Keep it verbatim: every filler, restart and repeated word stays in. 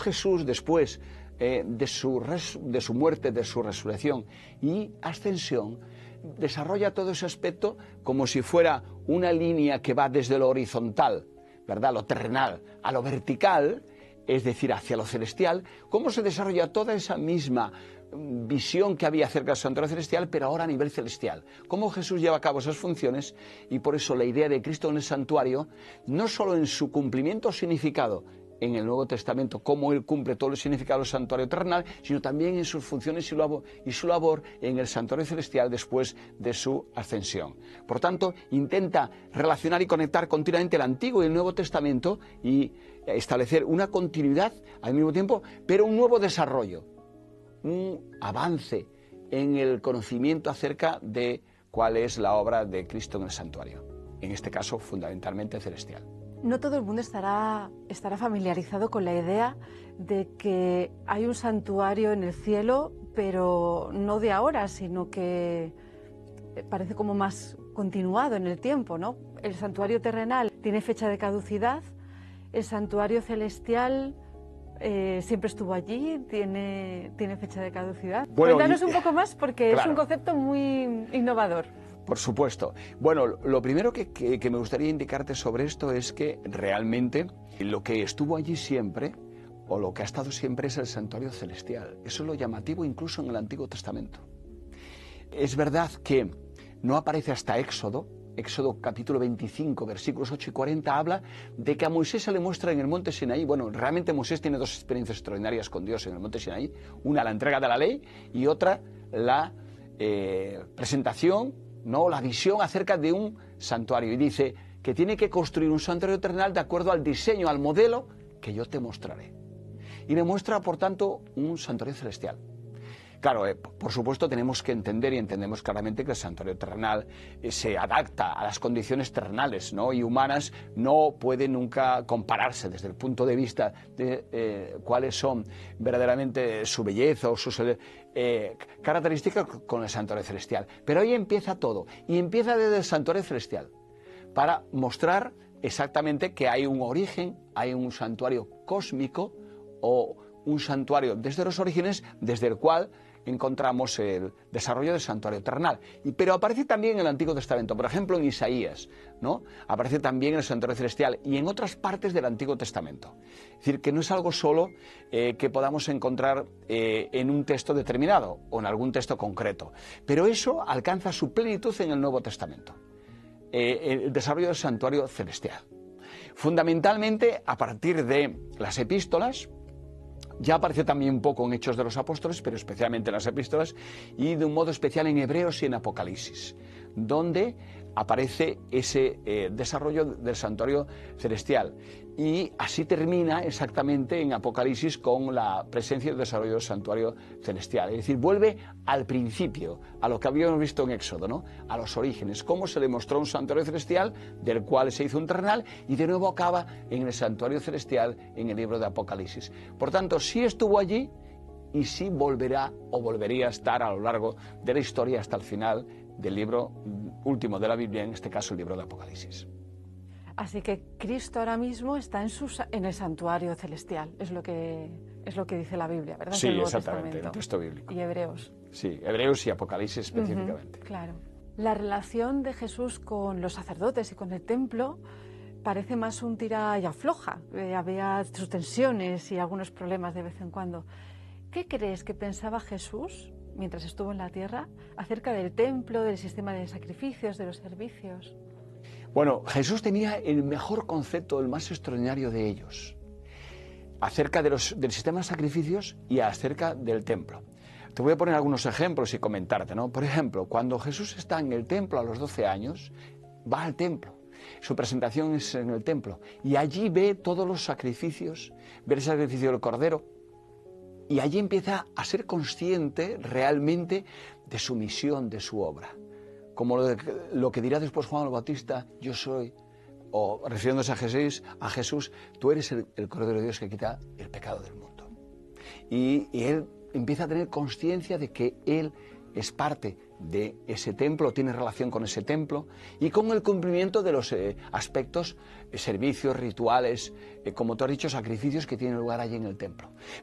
Jesús, después eh, de, su res, de su muerte, de su resurrección y ascensión, desarrolla todo ese aspecto como si fuera una línea que va desde lo horizontal, ¿verdad?, lo terrenal, a lo vertical, es decir, hacia lo celestial, cómo se desarrolla toda esa misma visión que había acerca del santuario celestial, pero ahora a nivel celestial. Cómo Jesús lleva a cabo esas funciones, y por eso la idea de Cristo en el santuario, no solo en su cumplimiento o significado en el Nuevo Testamento, cómo Él cumple todo el significado del santuario terrenal, sino también en sus funciones y, labor, y su labor en el santuario celestial después de su ascensión. Por tanto, intenta relacionar y conectar continuamente el Antiguo y el Nuevo Testamento y establecer una continuidad al mismo tiempo, pero un nuevo desarrollo, un avance en el conocimiento acerca de cuál es la obra de Cristo en el santuario, en este caso fundamentalmente celestial. No todo el mundo estará, estará familiarizado con la idea de que hay un santuario en el cielo, pero no de ahora, sino que parece como más continuado en el tiempo, ¿no? El santuario terrenal tiene fecha de caducidad, el santuario celestial eh, siempre estuvo allí, tiene, tiene fecha de caducidad. Bueno, Cuéntanos y, un poco más, porque claro. es un concepto muy innovador. Por supuesto. Bueno, lo primero que, que, que me gustaría indicarte sobre esto es que realmente lo que estuvo allí siempre, o lo que ha estado siempre, es el santuario celestial. Eso es lo llamativo incluso en el Antiguo Testamento. Es verdad que no aparece hasta Éxodo. Éxodo capítulo veinticinco, versículos ocho y cuarenta, habla de que a Moisés se le muestra en el monte Sinaí. Bueno, realmente Moisés tiene dos experiencias extraordinarias con Dios en el monte Sinaí. Una, la entrega de la ley, y otra, la eh, presentación, no, la visión acerca de un santuario, y dice que tiene que construir un santuario terrenal de acuerdo al diseño, al modelo que yo te mostraré. Y le muestra, por tanto, un santuario celestial. Claro, eh, por supuesto tenemos que entender, y entendemos claramente, que el santuario terrenal eh, se adapta a las condiciones terrenales, ¿no?, y humanas. No puede nunca compararse desde el punto de vista de eh, cuáles son verdaderamente su belleza o sus eh, características con el santuario celestial. Pero ahí empieza todo, y empieza desde el santuario celestial, para mostrar exactamente que hay un origen, hay un santuario cósmico, o un santuario desde los orígenes, desde el cual encontramos el desarrollo del santuario terrenal. Y, pero aparece también en el Antiguo Testamento, por ejemplo en Isaías, ¿no?, aparece también en el santuario celestial y en otras partes del Antiguo Testamento. Es decir, que no es algo solo eh, que podamos encontrar eh, en un texto determinado o en algún texto concreto, pero eso alcanza su plenitud en el Nuevo Testamento, eh, el desarrollo del santuario celestial. Fundamentalmente a partir de las epístolas. Ya aparece también un poco en Hechos de los Apóstoles, pero especialmente en las epístolas, y de un modo especial en Hebreos y en Apocalipsis, donde aparece ese eh, desarrollo del santuario celestial. Y así termina exactamente en Apocalipsis con la presencia y el desarrollo del santuario celestial. Es decir, vuelve al principio, a lo que habíamos visto en Éxodo, ¿no?, a los orígenes, cómo se le mostró un santuario celestial, del cual se hizo un terrenal, y de nuevo acaba en el santuario celestial en el libro de Apocalipsis. Por tanto, sí estuvo allí, y sí volverá o volvería a estar a lo largo de la historia hasta el final del libro último de la Biblia, en este caso el libro de Apocalipsis. Así que Cristo ahora mismo está en, su, en el santuario celestial, es lo que, es lo que dice la Biblia, ¿verdad? Sí, el Nuevo exactamente, Testamento. el texto bíblico. Y Hebreos. Sí, Hebreos y Apocalipsis específicamente. Uh-huh, claro. La relación de Jesús con los sacerdotes y con el templo parece más un tira y afloja. Eh, había sus tensiones y algunos problemas de vez en cuando. ¿Qué crees que pensaba Jesús, mientras estuvo en la tierra, acerca del templo, del sistema de sacrificios, de los servicios? Bueno, Jesús tenía el mejor concepto, el más extraordinario de ellos, acerca de los, del sistema de sacrificios y acerca del templo. Te voy a poner algunos ejemplos y comentarte, ¿no? Por ejemplo, cuando Jesús está en el templo a los doce años, va al templo. Su presentación es en el templo, y allí ve todos los sacrificios, ve el sacrificio del Cordero, y allí empieza a ser consciente realmente de su misión, de su obra. Como lo, de, lo que dirá después Juan el Bautista: yo soy, o refiriéndose a Jesús, a Jesús, tú eres el, el Cordero de Dios que quita el pecado del mundo. Y, y él empieza a tener conciencia de que él es parte de ese templo, tiene relación con ese templo y con el cumplimiento de los eh, aspectos, eh, servicios, rituales, eh, como tú has dicho, sacrificios que tienen lugar allí en el templo.